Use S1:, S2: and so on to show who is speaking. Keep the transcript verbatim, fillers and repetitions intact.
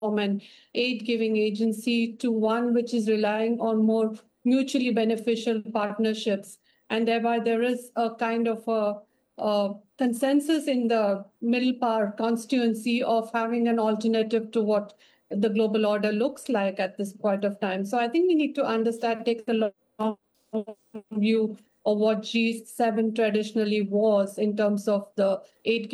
S1: an aid-giving agency to one which is relying on more mutually beneficial partnerships. And thereby there is a kind of a, a consensus in the middle power constituency of having an alternative to what the global order looks like at this point of time. So I think we need to understand, take a long view of what G seven traditionally was in terms of the aid